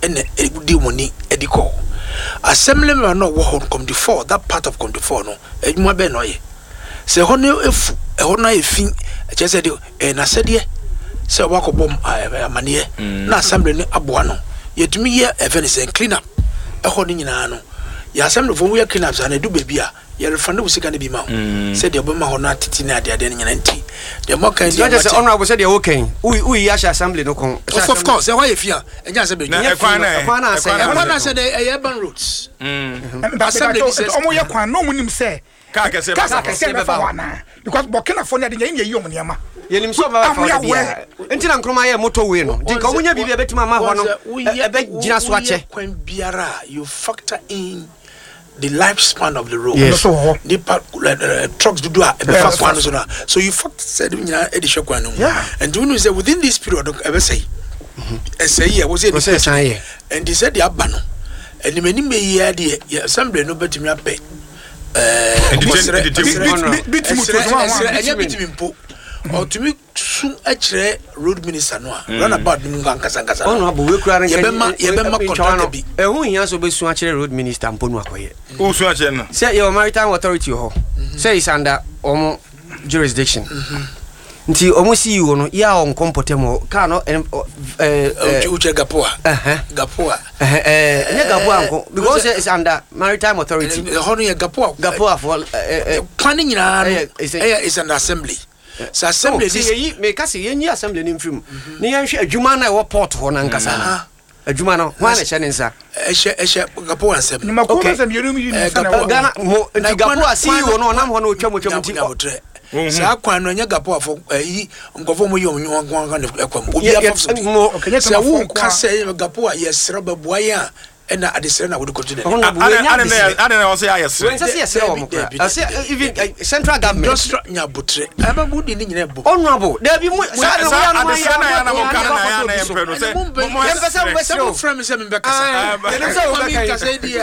and di money ediko assembly member no wo hon come the 4 that part of come the 4 no edwuma be no ye se hono efu hono efin che se de na se de se wa ko bom amane na assembly ni aboa no yetumi ye event clean up hono nyina no ya assembly fo we clean up za na du bebia ye refund usika ne bi ma said the obama hono atiti na ade nyina nti the more kind you say honorable said the okay we yash assembly no kon of course why you fear enya say be kwana say the urban roads assembly omo ye kwan no munim say ka kese be wana because Burkina Faso de yen ye omniama yenim so ba fa bia entina nkroma ye motorway no dinka omunya bibia betima ma ho no ebe gina so ache kwan biara you factor in the lifespan of the road. Yes. The trucks do so you fact said and when you say within this period ever say was it and they said the abano and the many may hear the assembly no better me pay or to me soon actually road minister no run about nkasa honorable we kura yebema contract bi ehun yan so be sun actually road minister mponu akoye o sun actually no say your maritime authority ho say is under omo jurisdiction nti omo CEO no ya on comportemo ka no uche gapoa ne gapoa nko because it's under maritime authority hono ye gapoa for planning nyina is an assembly. So assembly is me ka say yenyi assembly ni mfim ni yan hwe adwuma na e wo port ho na nkasa na adwuma no ho na hye ne nsa ehye gapo ansem ni makoma sem yenu mi Ghana mo nti gapo CEO no nam ho na otwam nti sa kwan no nya gapo afo yi nkofo mo yom nwan kan ekwam obi afo se wo ka say gapo yesre baboa ya ena adesere na wode continue ana also yes when say yes I say even central government just nya botre aba budi ni nyina bo honorable there be mo sa adesere na mo kana na empre no say mo empesa from say me be kasa say o ka say dia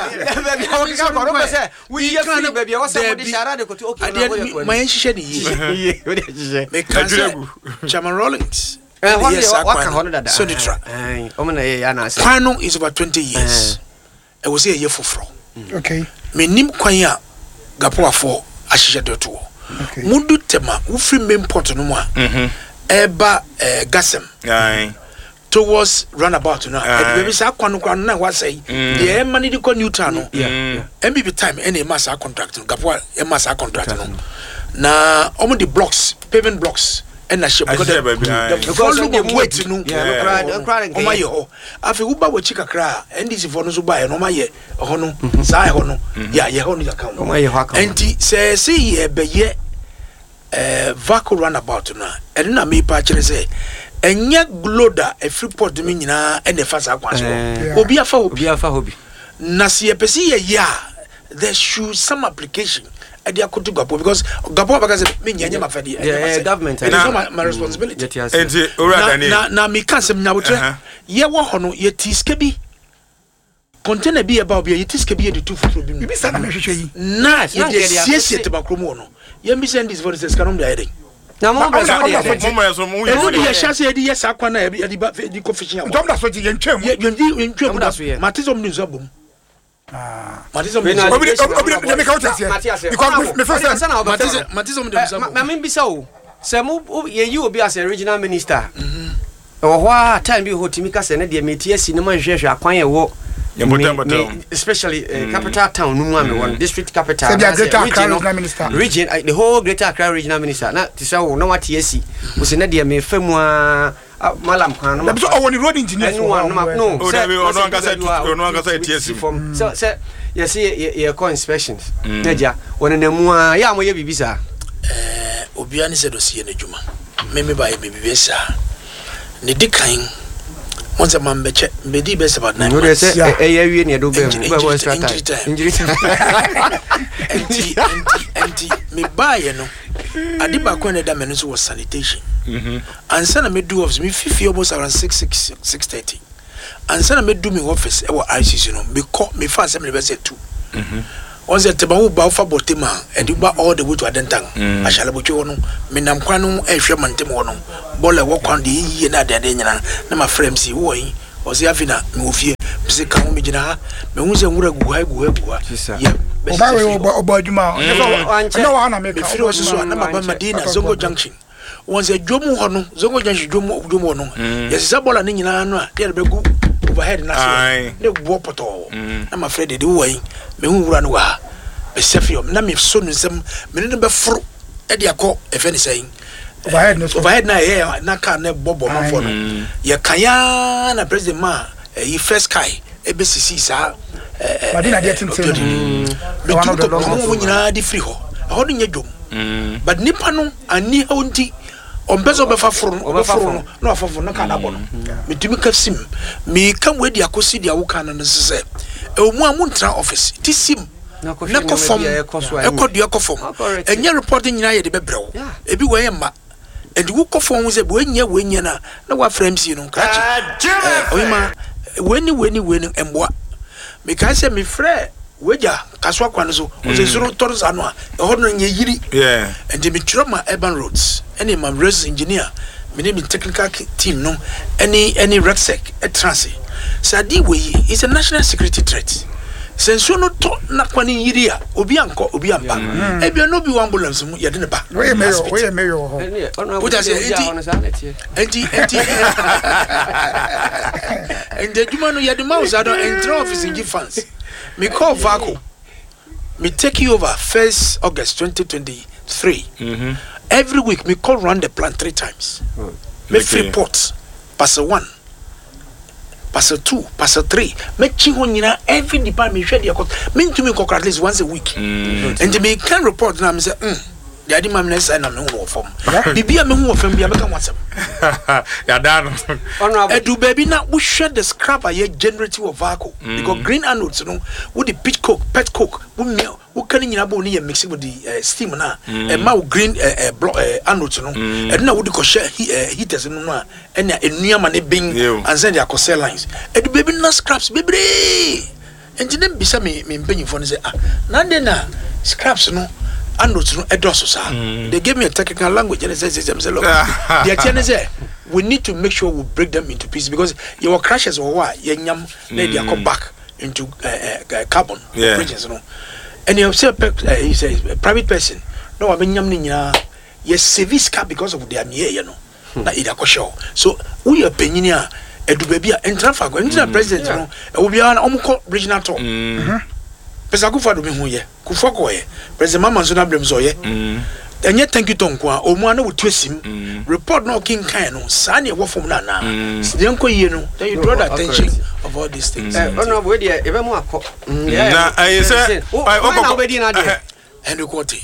we can baby I was somebody shara de kotu okay my hihye ni yi me can say Chairman Rawlings so the track Kwano is about 20 years. I was a year for fro. Okay. Me nim kwanya gapoa for ashisha doto. Mundu tema ufri main port no mo eba gasem. Towards runabout now. Baby sa kwano na wa say the money di ko new town no. MBB time any mass contract gapoa e mass contract no. Na omo the blocks, paving blocks. And I should because the volume of weight no oh my yo afi uba we chika kra and this for no so buy no my ye hono sai hono ya ye hono account oh my yo and say ye be ye vacuum runabout na and na me pa kire say enye gloda e freeport me nyina e ne fasa akwan so obi afa hobi na se ye pesi ye ya there should some application I could go because Gapo because me nyanya mafadi government it is my responsibility na me kan sem nyawotre ye wo hono ye tiske bi container bi about bi ye tiske bi de 2 foot bi bi sana me hwehwe yi na ye siesie te bakromo no ye mi send this for the scanom dey hiding na mo be so dey ye chance ye di yes akwana ye di coffee am tom da so ye ntwam ye ntwam da so ye matizom ni zo bom Matizom se mu ye obi as a regional minister ho time bi hotimi ka se ne de metie si ne man hwehwe akwan ye wo especially capital town no mu am one district capital region the whole Greater Accra regional minister na ti say wo na what yesi wo se ne de me famu malam kan no so woni road engineer no no say TSC so say yes ye call inspections neja wona na mu ya mo ye bibisa obi ani se dossier na djuma me ba ye bibisa ne dikan once man beche bedi be se about 9 months ya wie ne do be bo strata injury anti me ba ye no adi ba ko ne da me so was sanitation ansa na me do office me fifi almost around 6:30 ansa na me do me office e wa ICC no me fa assembly be say 2 on se teba wo ba fa botema e di ba all the way to Adentan ashala botwe no me nam kwa no e hwe mantem wo no bola wo kwan de yi na de nyina na ma frame si wo yi o se afina me ofie office kan me gina me hu se nwura guha yeah oba adwuma no wa na make free was so na Baba Medina Zongo Junction once a dwomu ho no Zongo Junction dwomu no yes sabola ne nyina no a dey begu overhead na se ne bo poto na ma Fred de wai me hu wura no wa be sefiom na me so no nsem me ne be foro e de akọ e fe ne saying overhead na yeah na ka na bobo ma for no ye kaya na president ma e first kai e be sisi sa Madina dey tin say one of the long nyina di free ho ho do nya dwom but nipa no ani ha onti ombezo be fa foro no afofo no ka na bo no metumi ka sim me ka wedi akosi dia wo ka na nsese e omu amuntra office ti sim na ko fom e ko dia ko fom enye reporting nyina ye de bebrew ebi wo ye ma and wo ko fom ze bo enya na wa frames no krachi oyima weni emboa because me frɛ weja kaswa kwan so o se suru torza no a ho no nye yiri and me troma urban roads any my race engineer me name technical team no any rucksack e transit sadi we is a national security threat senso no to na kwani yiri a obi anko obi amba e bia no bi ambulance mu ye de ne ba we mayor ho what does it and the human no ye de mouse I don't enter office in fans me call Vaco me take you over 1st August 2023 every week me call run the plan 3 times me free ports pass 1 pass 2 pass 3 me chingo nyina every department share the me to me at least once a week and me can report na me say the adi mam na say na me hu form bibia me hu form bia me kan WhatsApp ya dan edu baby na we share the scrap aye generative of Vaco because green anodes no with the pet coke we can nyina bo ni mix with the steam na e ma green anodes no e na we dey share heaters no na e na enuama ne bin and send their cell lines edu baby na scraps bebre engineer bisa me mpanyifo no say na de na scraps no anodes no edoso sa they gave me a technical language and they say look the attorney say we need to make sure we break them into pieces because your crashes or what yenyam na they come back into carbon bridges no and you say he says a private person no abenyam ni nyina yes service car because of their near you know na ida ko show so we are penyinia edu baby a entrafa go engineer president no e wo bia na omko regional tour pesa kufa do me hu ye kufa ko ye president mama so na blem so ye enye thank you tonko a omu ana wotuasim report no king kan no sa ne wo fom na na den ko ye no then you draw the attention of all these things honorable we dey ebe mu akọ na I say o be di na dey and you quote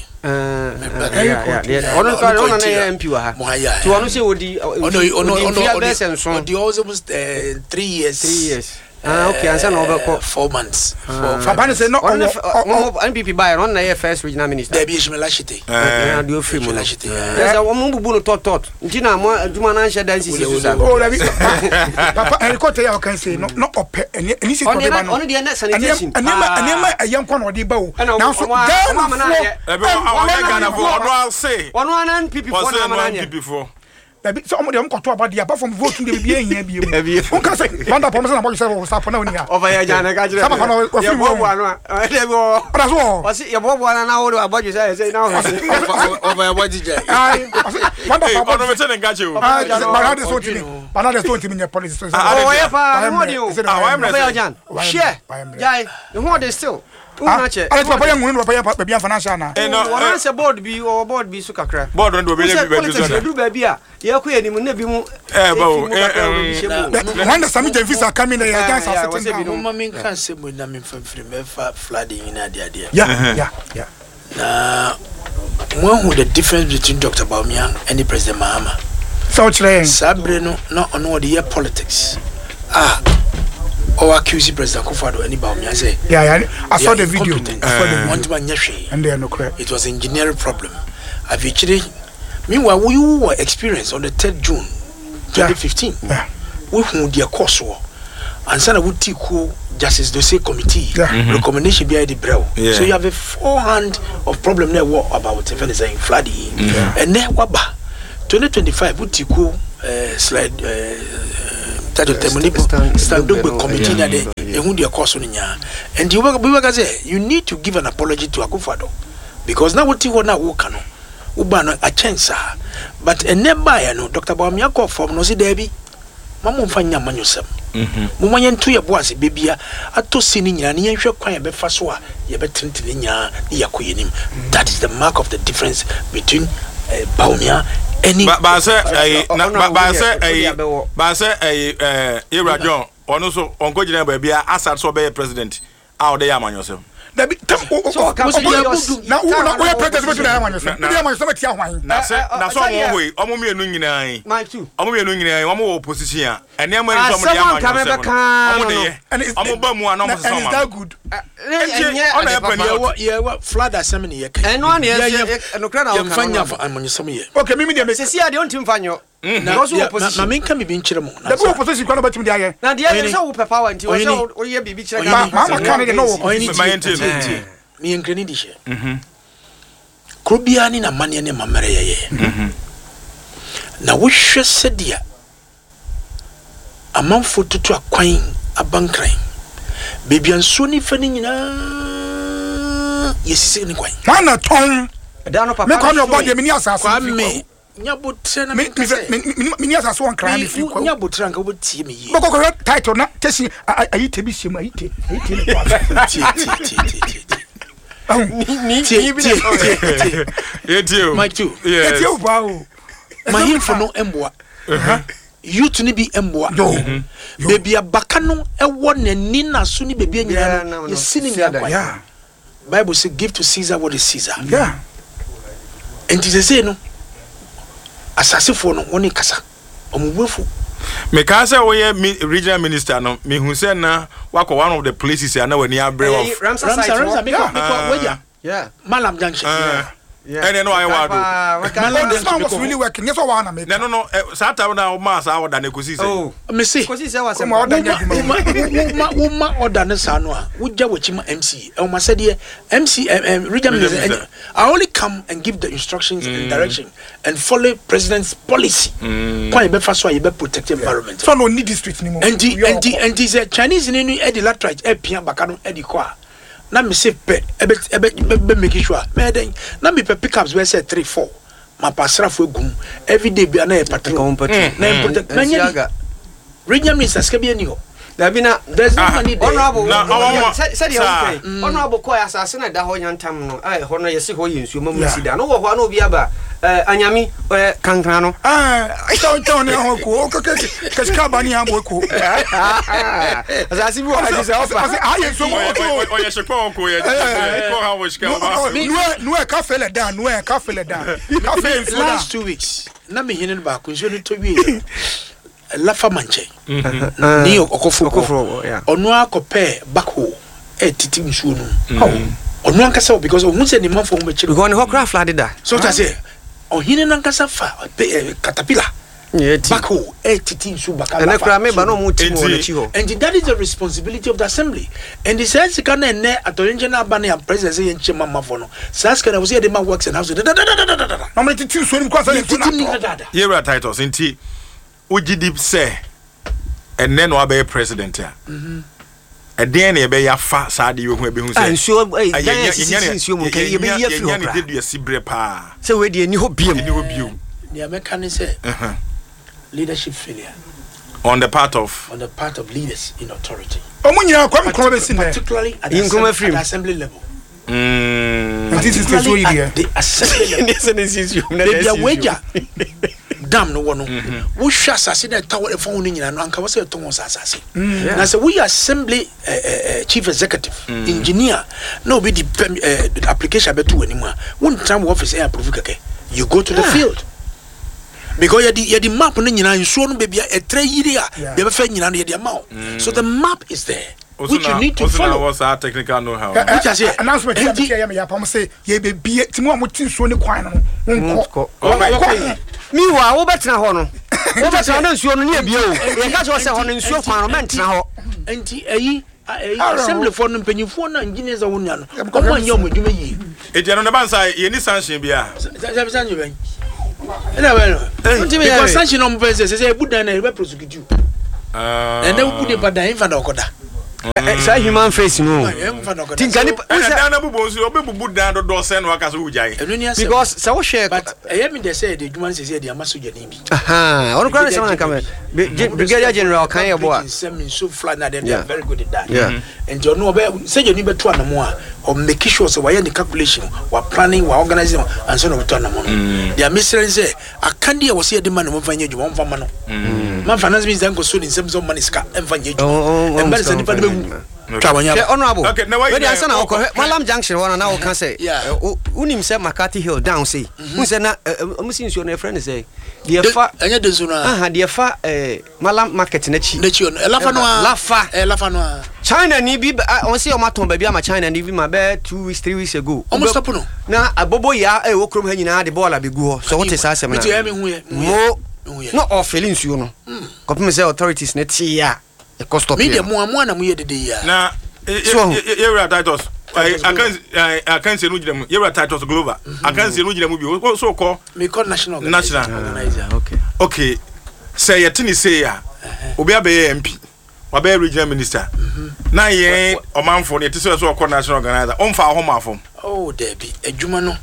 ono na MP wa ha to ono se odi the almost 3 years okay, and then over 4 months. Fabani say no NPP buy on na first regional minister. There be Ishmelashite. Do free Ishmelashite. There's a woman bu tot. Ntina mo aduma na nhye dan sisi susa. Oh, let me Papa Enrico tell you can say no ope any sit problem no. On the next sanitation. Anema ayam kwa no dey ba o. Now so Ghana na ye. Ghana for ono say. Ono na NPP for na mananya. So I'm going to about the apart from voting the BBA here. Who say Vanda promise na about yourself stop now here. Over here Jana ka jira. Sama fa no free one. That's all. Was it your bobo na wo about you say now. Over what did you? Vanda for ono me tell ngache o. Banana so timi. Banana so timi in police. Oh yeah pa, what do you? Over Jan. Share. Jai, the one dey still. Unache. Ale papa yangu ni papa bia financial na. Wana se board bi or board bi su kakra. Board ndo be be do ba bia. Ye ko yeni mu na bi mu when the summit visa coming there against us sitting down. Mama kan se mo na me famfiri me fa flooding in ade. Yeah. Na who the difference between Dr. Bawumia and the President Mahama. So chile. Sabre no on the year politics. Or accuse President Akufo-Addo any Bawumia say. Yeah, I saw the video. And they are no correct. It was an engineering problem. Actually, meanwhile, we were experienced on the 3rd June 2015. Yeah. We who their course war. And sana would take Justice Dossier Committee recommendation behind the brow. So you have a 400 of problem there about saying flooding. And then waba 2025 would take slide that the temonipo stand up with committee na de ehun de course no nya and we were say you need to give an apology to Akufo-Addo because now what you na wo ka no wo ba no a chance but never ya no Dr. Bawumia call from no si there bi mamu mfa nya manyosem mo manya ntu ye boase bebia ato sini nyina ne yenhwe kwan ye befa so a ye betentene nya ne yakoyenim. That is the mark of the difference between Bawumia any ba say Ira John ono so onko gina ba bia asad so be president a ode ya manyosem na we president between amanyosem na amanyosem tia hwan na so mo hoi omo mienu nyina yi omo mienu nyina yi omo opposition ene am eni so mo dia amanyosem omo de omo ba mu ana omo so ma is that good on e pani ye flood assembly ye eno an ye no kra na mfanya amanyosem ye okay mimi de se sia de ontim fanyo na opposition ma menka mi bi nkyere mo na be opposition kwa no batimi dia ye na dia se wo papa wanti wo se wo ye bibi kyere ma kan de no wo mi enkreni di she krobia ni na mane ne mamere ye na wo hwe sedia amanfo tutu akwan abankran bebianso ni fani nyina yesise ni kwan mana ton da no papa me kwa me obode me ni asase kwa me nyabotre na me ni asase won kran me fi kwa nyabotre nka wo tie me yi boko ko title na tesi ayite bi shemu ayite ni kwa Mike too. Yes. Mahimfo no emboa. Youth ni bi emboa. Baby abaka no ewo nani na so ni baby anyina no. Ye sini ni akwa. Yeah. Bible say give to Caesar what is Caesar. Yeah. And it say no. Asasefo no woni kasa. Omubufo. Me can say we regional minister no me hu say na wako one of the places ya na wani abre of Ramsa because yeah Malam Junction yeah and no I wado Malam this man was really working yes one make no sata na o ma sa order na kosi say oh me say kosi say wa say ma order nya uma order na sa no a wujja wachima MC e ma say de MC regional minister I only come and give the instructions and direction and follow president's policy kwa be fa so ye be protect environment so no need district ni mo and is a Chinese ni e di latrite e pia baka no e di kwa na me say pe ebe make sure me den na me pe pickups we say 3-4 ma pasrafo egum every day bia na e patrol na protect na nya regional minister skabia ni ho Dabina there's no money there honorable said you okay honorable ko ya asase na da ho nyantam no hono yesi ho yensuo mamu sida no wo ho na obi aba anyami kankran no ito ne ho ko ka bani ha bo ko asase bi wo ha se ofa aye so mo o ye se ko ko ye ko ha wo shika no ka fele dan ka fele last 2 weeks na me hinin ba ko nso ni to wi Lafa manche ni okofo onu akope bako titi nsuo no onu ankasa because ohun se ni manfo ho be chiro because ne hokra flooded da so ta say ohine nankasa fa caterpillar bako titi nsuo baka and ekra me ba no mu ti mo na chi ho and that is the responsibility of the assembly and the sense can na atonje na ba na president say enche mama fo no sas kana we say the man works and house no me titi nsuo ni kwa say here are titles inti Ujidip say and then wa be president ya and then e be ya fa sa de we hu e be hu say nsuo nsuo mu kan ye be ya fi ho ya de sibre pa say we de ni ho biem the American say leadership failure on the part of leaders in authority omunya kwa mkro be sin particularly at the assembly level this is so here the assembly level dam no wono wo hwa asase na tawo e fon no nyina no anka wo se to won asase na se we assembly chief executive engineer no be the application betu animu a won tram office e approve keke you go to the field because you the map no nyina nsuo no be bia e tre yiri a be fa nyina no ye de ma so the map is there which you need to follow. What's our technical know-how? Which I say announcement ya pam say ye be bie ti mo tin so ni kwan no nko miwa wo betra ho no wo betra no nsuo no ne bie o ye ka so se ho no nsuo kwan no mentra ho enti ayi assembly for no mpanyifo na engineers a wonya no komo anya mo dwuma yi e je no ban sai ye ni sanction bia sanction ben ela well because sanction no mpense say budan na be prosecute And then we put the bad infant okoda. Say human face no. Think any because so share but I mean they say the human say they are masuja nibi. On grant someone come brigadier general kan ye boa. So flat na they are very good at that. Yeah. And you know say you need to anamo or make sure so why the calculation we planning we organizing and so on to anamo. They are missing say akandi was here the man mo fanye djuma mo fama no. Man finance means then go so in some money ska emfanye djuma. And man say nipa honorable. Okay, now why answer na Malam Junction one na can say. Unim say Makati Hill down say. Who say na since your friend say. The fa anya de zuna. The fa Malam market na chi. Lafa no. China ni bi on say o maton ba bi ama China ni bi ma be 2 weeks 3 weeks ago. Almost stop no. Na abobo ya wo krom ha nyina de ball abi gu ho. So what is asem na. Mo no of feelings you no. Kopim say authorities na ti ya. Media more na muye de ya. Na you titles. I can't say no jam. You titles global. I can't say no jam bi. So call me call national organizer. Okay. Say yetini say ya. Obi abe MP. Obi regional minister. Na ye omanfo ne tese so call national organizer. On fa home afom. Oh Debbie, adwuma no.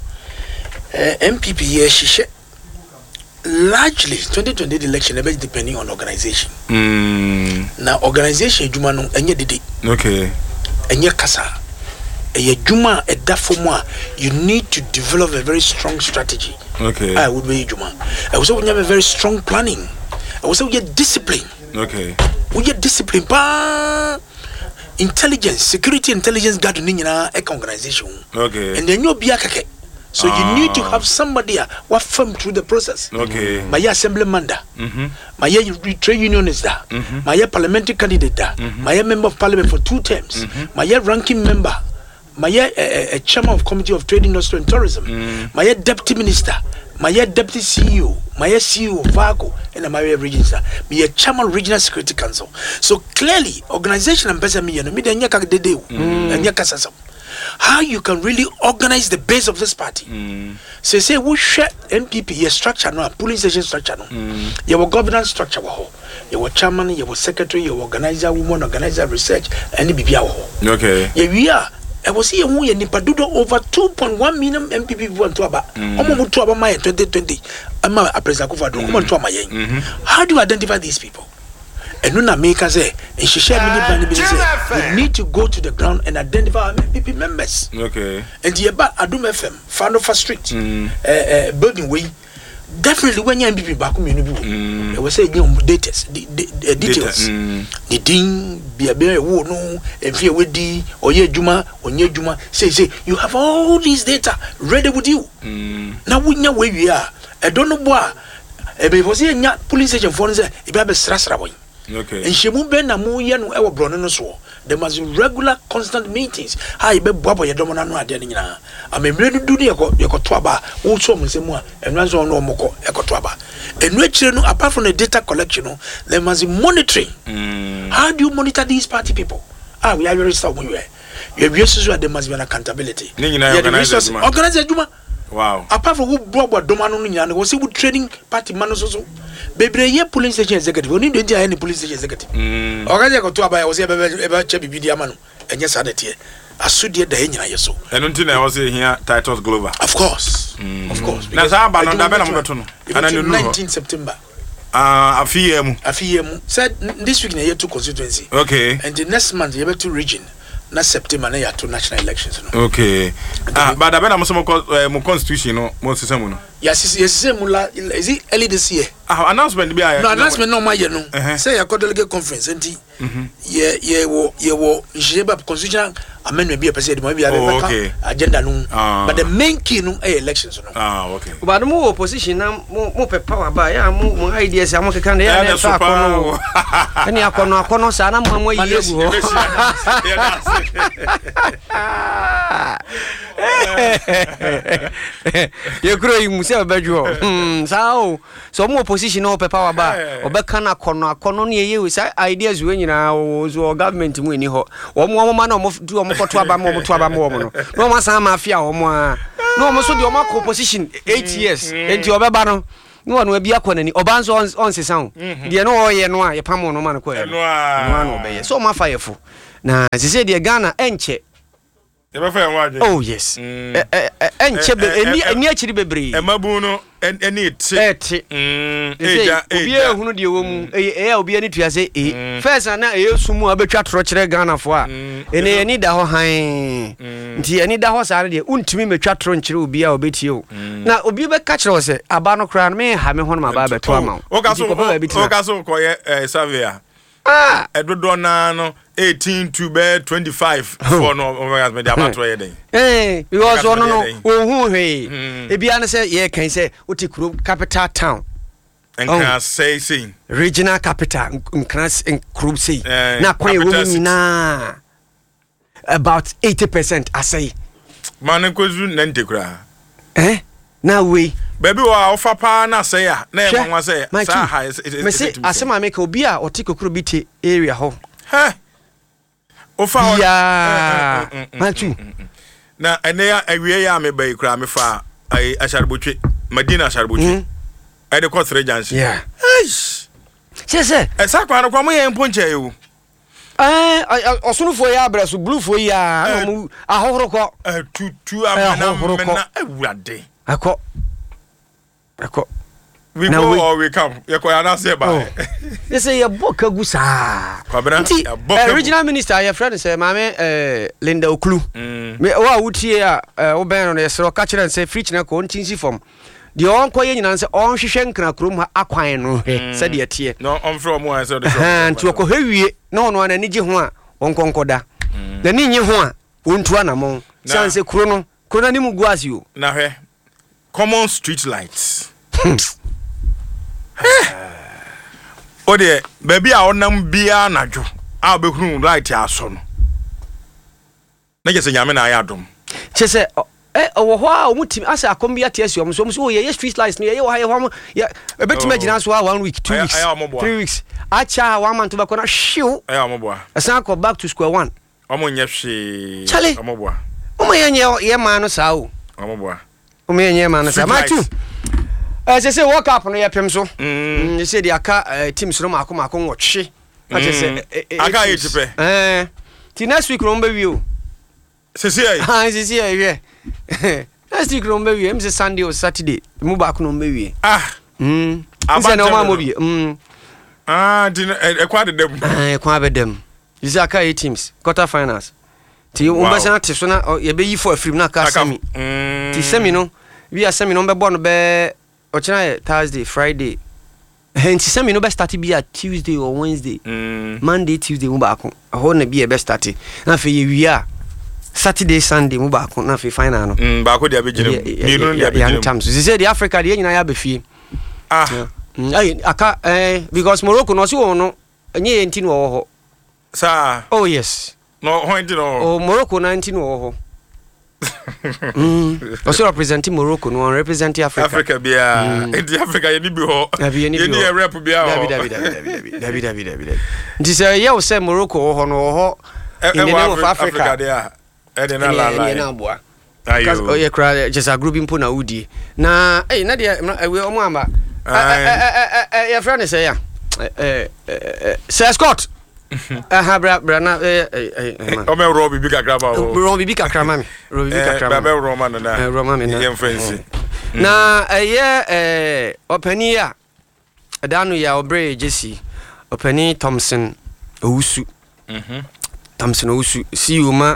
MPP ye hihye. Largely 2020 election depending on organization. Now organization juma no enye dede. Okay. Enye kasa. Eye juma e da form you need to develop a very strong strategy. Okay. I would be juma. I also would have a very strong planning. I also get discipline. Okay. We get discipline pa intelligence, security intelligence guard ni nyina e organization. Okay. And then you be akake. So you need to have somebody who firm through the process. Okay. My assemblyman da. My trade unionist da. My parliamentary candidate da. My member of parliament for 2 terms. My ranking member. My chairman of committee of trade, industry and tourism. My deputy minister. My deputy CEO. My CEO of Vago and my region sir. My chairman regional security council. So clearly organization and person me no me dey nyaka dede o. Nyaka sasam. How you can really organize the base of this party. Say we share MPP your structure no, polling station structure no. Your governance structure wo. Your chairman, your secretary, your organizer, woman organizer, research and bibia wo. Okay. Yeah, we are. I was here who nipa dodo over 2.1 million MPP people to aba. Omo to aba my 2020. Ama President Akufo-Addo come to ama yen. How do you identify these people? And when I make us say, we need to go to the ground and identify our MPP members. Okay. And the about Adum FM, Fanofa Street, building way. Definitely when you MPP back community, they will say details. The ding be a bear wo no, and fear with the or ye juma or ye juma. Say you have all these data ready with you. Now we know where we are. I don't know why. Because here police station phones, if I have a strasra. Okay. And she moved na mu ye no e wo bro no so. There must be regular constant meetings. How you be bobo ye domo na no ade nyina. Amemre dudu ne yekoto aba. Wo so mo nsemu a enwa so no omoko yekoto aba. Enu akire no apart from the data collection no, there must be monitoring. How do you monitor these party people? We are very stop when you there must be an accountability. Organize aduma. Wow. Apart from who brought domano nyana was he trading party man so bebre ye police station executive oni dey any police station executive organize go to aba was ebe che bibidi amanu enye sadete asudie da nyina yeso eno nti na was here titles global of course na sa aba no da be na mo to no ana no 19 September afiyemu said this week na year 2 constituency. Okay. And the next month year 2 region. Na September na ya to national elections no. Okay. But abena mo constitution no mo sesemu no. Yes la is it early this year? Announcement be no announcement no ma ye no. Say ya delegate conference enti. Ye wo jeba constitutional amendment be a person be agenda no. But the main key no elections no. Okay. But mo opposition na mo pe power ba ya mo ideas ya mo keka na ya na akono. Ani akono sa na mo yegu ho. You grow you must have bedroom. So more position no power ba. Obeka na akono ne ye we say ideas we nyina o government mu ni ho. Omo ma na omo do omo koto aba mo to aba mo no. No ma san mafia omo a. No omo so de omo position 8 years. Enti obeba no no one will be a conny or bands on sound. The no ye no ye pamo no man quail. No obey. So my fireful. Now as you said the Ghana enche. Oh yes. Enche and actually be a mabuno and it. Eja who the woman will be any to say first and now you sumo abetra trochere Ghana for any need a high any da horse already untimi me twa tronchire obi a obeti o na obi be catch us say abano kra me ha me hono ma ba beto ama o ka so koye Savia edodo na no 18 to be 25 for no over me the abato ye den because one no ohun hwe e bia na say ye kan say oti kuro capital town and can say regional capital in kuro say na kwan ye wo nyina about 80% I say man kwezu nante kura now we baby wa ofa pa na say ya na e monwa say sa ha me say asema make obi a otikokuru biti area ho ofa ya machu na ene ya awie ya me bai kura me fa ai asharbuchi Madina asharbuchi ai de kotre jansi yeah se esa kwa na kwa mo ye mponche ewu osunu fo ya abraso blue fo ya ahohoro ko tutu amana mena awurade akọ we go or we come ye ko ya na say ba they say ya boka gusa original minister your friend say mame Linda Okulu me wa wutie a wo ben no yesro ka kire say free china ko ntinsi form de on ko ye nyina say on hwehwe nkra krom ha akwan no say de tie no on from one say de nti ko hewie no no na ni gi ho a on konkoda na ni nyi ho a ontu anamon sanse kro na ni mu guasi o na hwe common street lights o de baby a onam bia najo a obehunu light aso no na je se nyame na ayadom chese wo ho a omutim asa akombia tiasi om so ye street lights no ye wo ha ye ho ya ebetima gina so 1 week 2 weeks 3 weeks acha 1 month ba kona shiw amoboa asa ko back to square one omonye hwe amoboa omonye ye ma no sa o amoboa omonye ma no sa ma tu say walk up no yapem so you say the aka teams no makoma ko nwotwe say aka yejipe ti next week no mba wi o sisi ai sisi ai next week no mba wi em say Sunday or Saturday mu ba ko no mba wi say no ma mo bi di ekwa de dem ekwa be dem you say aka teams quarter finals ti umba say na so na ye be yi for afrim na aka semi ti semi no we are semi no be born be Ochina Thursday, Friday. And some no best start be at Tuesday or Wednesday. Monday, Tuesday mubako. A whole na be a best start. Na fe we are Saturday, Sunday mubako na fe final no. Bako dia be jire. Ni no dia be jire. Chams. You say the Africa the nyina ya be fie. Aka because Morocco no si wo no enye enti no wo ho. Sa. Oh yes. No ho enti no. Oh Morocco 19 wo ho. Also representing Morocco, no representing Africa. Africa bia, in Africa you be ho. You need a rep bia ho. David. This you say Morocco ho no ho in the name of Africa there. Edena la la. Because oh yeah cry just a group impo na udi. Na na dia we omo amba. Your friend say ya. Sir Scott. Bra na o me Robbie bika krama o Robbie bika krama me Robbie bika krama ba Roma na Roma me na yem fancy na opani a adanu ya obre Jesse opani Thompson Owusu Thompson Owusu si uma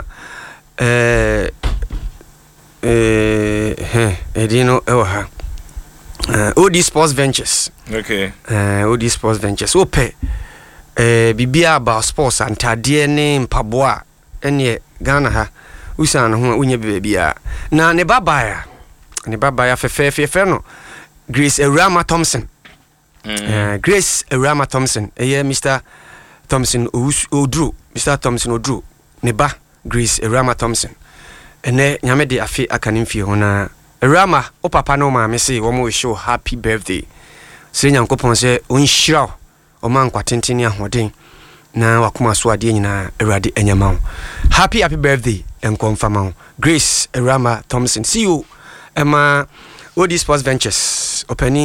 edino ewa OD Sports Ventures okay OD Sports Ventures ope bibia about sports antade ne mpaboa ene Ghana ha usan ho unye bebia na ne babaya fefe no Grace Erama Thompson Grace Erama Thompson Mr. Thompson Odru Mr. Thompson Odru ne ba Grace Erama Thompson ene nyame de afi akanimfie ho na Erama o papa no ma me say wo mo show happy birthday se nyankopon se onhyira oman kwatenteni ahoden na wakoma so ade nyina Awurade enyama wo happy birthday enkonfama wo Grace Erama Thompson see you Emma OD Sports Ventures openi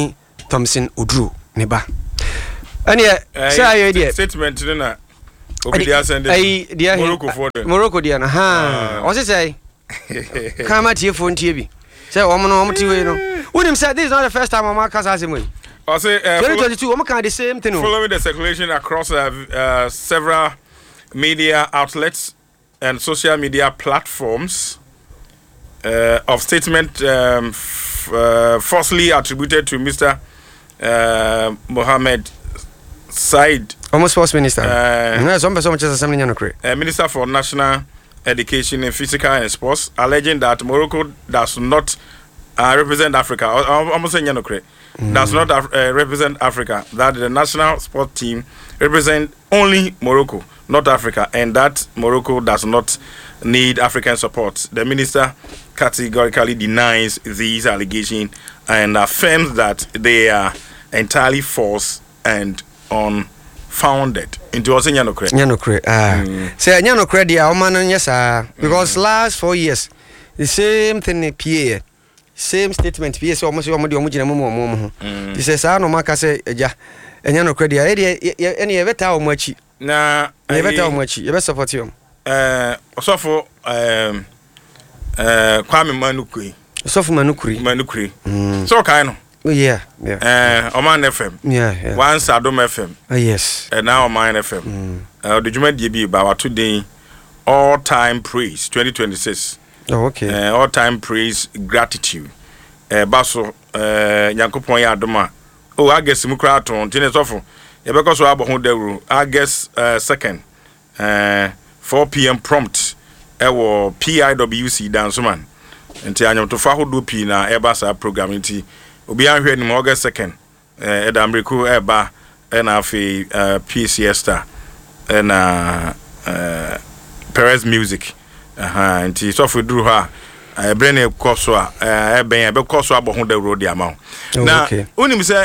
Thompson Oduro neba ani say idea statement na obi dia send Morocco dia na ha o say kama tie phone tie bi say o mo tie we no unim say this is not the first time Mama Kasa say we I say 2022 we can the same thing. Following the circulation across several media outlets and social media platforms of statement falsely attributed to Mr. Mohammed Said, almost sports minister, Minister for National Education and Physical and Sports, alleging that Morocco does not represent Africa. Almost saying does not represent Africa. That the national sport team represent only Morocco, not Africa, and that Morocco does not need African support. The minister categorically denies these allegations and affirms that they are entirely false and unfounded. Into us Nyanokre. Say Nyanokre dia o man yes because last 4 years the same thing PA same statement PA so almost omo gina mo he says no maka say eja Nyanokre dia ene ye beta o mo achi na ye beta o mo achi ye be support you osofo Kwame Manukuri so kind no Oman FM. Once Adom FM. Yes. And now Oman FM. The Juma DB about today all-time praise 2026. Oh, okay. All-time praise gratitude. Baso Yankopon ya Adoma. Oh, I guess Mukraton Tines ofo. Because we have I guess second 4 p.m. prompt. Ewo PIWC danceman. Nti anyam to fa hodo pi na ebasa program nti obi anhwe ni August 2nd edamriku eba na afi PCS star na Perez Music nti so for duru ha brene koso a eben ebe koso aboho da road amount na unim say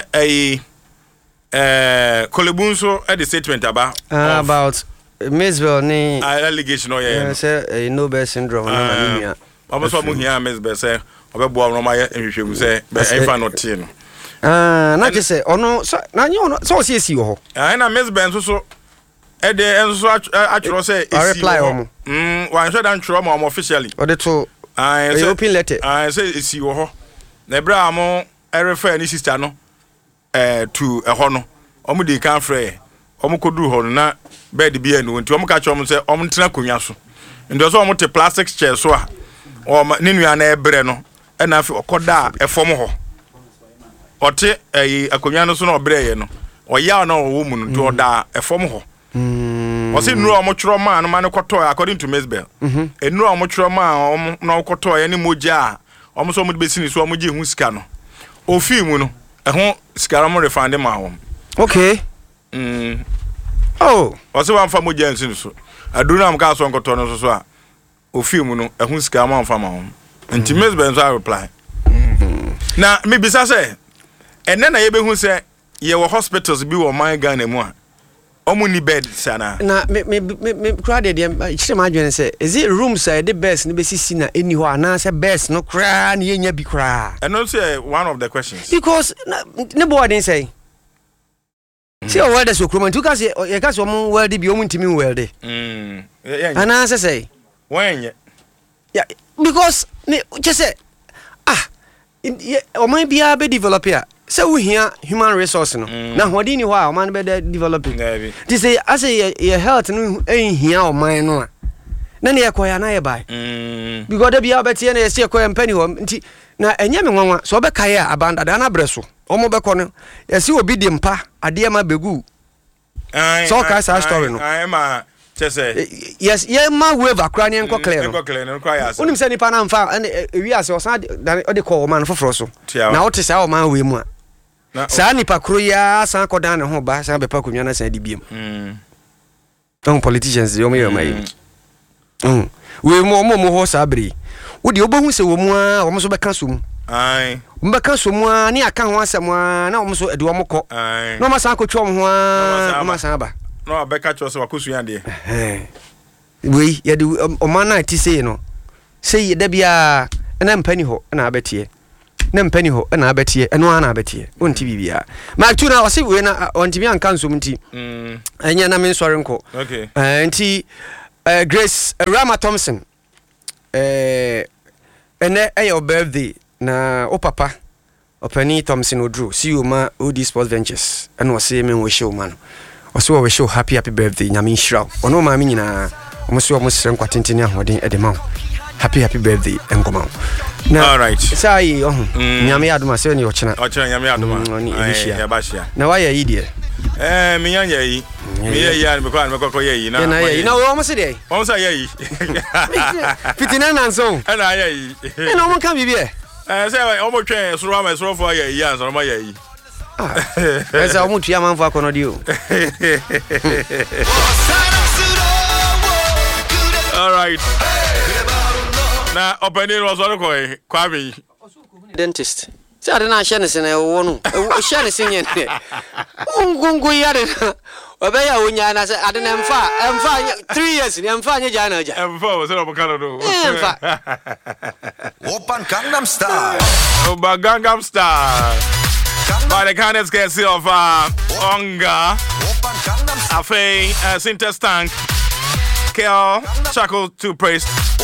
Kolebunso at the statement about Misbel ni allegation o yeah say Nobel syndrome na anemia almost what here Misbel say obebo no ma ehwehwem say be efa no tie no na je say ono so na nyi ono so esi ho na Misbel so e de enso atworo say esi reply ho wan hwe dan tworo ma officially o de to open letter say esi ho na bra am e refer ni sister no to ho no omo dey kan frɛ omo koduru ho na bed bi anu nti omo ka che omo say omo ntena konwa so ndo so omo te plastic chair so a o ne nua na ebre no e na afi okoda efom ho ote akonwa no so na obre ye no oya na owo mu no to oda efom ho o se nuru omo tworo ma no ma ne koto according to Misbel enuru omo tworo ma omo na koto ye ne moja omo so omo de besini so omo je hu sika no ofi mu no ehun sika mo refund ma ho okay oh wase wan fa moja nsin so aduna am ka so nkoto no so a ofi mu no ehun sika ma fa ma ho nti Misbel so reply na me bisa say enne na ye be hu say ye wo hospitals bi wo man Ghana mu a omu ni bed sana na me crowd dem chire ma adwene say is it rooms the best ni be sisi na eni ho ana say best no kra na yenya bi kra and also one of the questions because ne board den say see o word so kroma ntuka say ye ka so omu word bi omu ntimi word ana say when yeah because ne just say o man bia be develop here say we here human resource no na hodi ni ho a o man be developing this say as your health no here o man no na ne yakoya na ye bai because da bia betie na ye se yakoya mpani ho nti na enye me nwanwa so be kai a abanda da na breso o mo be ko no ye se obi di mpa ade ma begu so ka sa story no I am yes ye ma wave akra ne enko clear no unim se nipa na mfa wi ase o san de call man foforo so na o te sa o man we mu a sa nipa kro ya san ko dan ne ho ba san be pa konwa na san di biem don politicians yo me yo mai we mo ho sa bri wo di obohu se wo mu a o mo so be kan so mu ai mbe kan so mu a ni aka ho asem a na o mo so ede o mo ko no ma san ko twa mo ho a ma san ba no abeka cho se wakosu yande we ye de o man na ti say no say da bia na mpani ho na abetie na mpani ho na abetie eno ana abetie wonti bibia ma tu na wase we na ontimi anka nso mti enya na men sori nko okay nti Grace Rama Thompson ene your birthday na o papa opani Thompson Odru see you ma OD Sports Ventures and was say me we show man also we show happy birthday nyame shira ono ma me nyina omo sere nkwatentene ahoden edema happy birthday engoma na all right sai nyame adoma se ne ochena nyame adoma ni ehia ya bashia na wa ya yi de me nyanya yi me ya me kwa ya yi na na wo mo se de wo se ya yi fitina nanso na ya yi na mo kan bibie say o mo twen soro ma soro fo ya yi an soro ma ya yi esa o mo tua manfo akono di o all right na opening was on Kwame dentist say ade na hye ne se na wo no hye ne se nye ne ungungu yare na obeya onya na se ade na mfa 3 years ni mfa anye jana ja mfa wo se no bukano do mfa Open Gangnam Style Oba Gangnam Style by the kindness courtesy of Onga Afe Sinter Stank Kel Charcoal Toothpaste